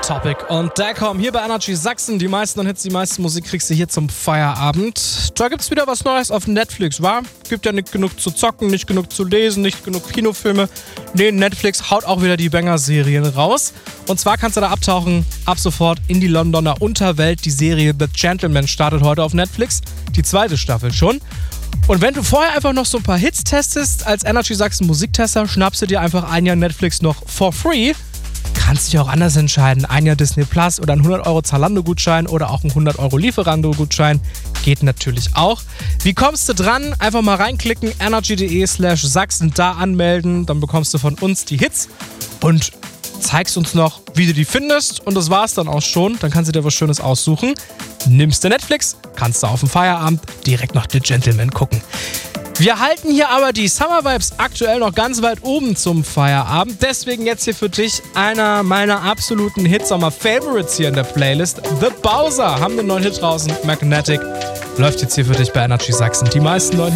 Topic und Dacom hier bei Energy Sachsen. Die meisten Hits, die meisten Musik kriegst du hier zum Feierabend. Da gibt's wieder was Neues auf Netflix, wa? Gibt ja nicht genug zu zocken, nicht genug zu lesen, nicht genug Kinofilme. Nee, Netflix haut auch wieder die Banger-Serien raus. Und zwar kannst du da abtauchen, ab sofort in die Londoner Unterwelt. Die Serie The Gentleman startet heute auf Netflix. Die 2. Staffel schon. Und wenn du vorher einfach noch so ein paar Hits testest, als Energy Sachsen Musiktester, schnappst du dir einfach ein Jahr Netflix noch for free. Kannst dich auch anders entscheiden. Ein Jahr Disney Plus oder ein 100 € Zalando-Gutschein oder auch ein 100 € Lieferando-Gutschein. Geht natürlich auch. Wie kommst du dran? Einfach mal reinklicken, energy.de/Sachsen, da anmelden. Dann bekommst du von uns die Hits und zeigst uns noch, wie du die findest. Und das war's dann auch schon. Dann kannst du dir was Schönes aussuchen. Nimmst du Netflix, kannst du auf dem Feierabend direkt noch The Gentleman gucken. Wir halten hier aber die Summer Vibes aktuell noch ganz weit oben zum Feierabend. Deswegen jetzt hier für dich einer meiner absoluten Hitsommer-Favorites hier in der Playlist. The Bowser haben den neuen Hit draußen. Magnetic läuft jetzt hier für dich bei Energy Sachsen. Die meisten neuen Hits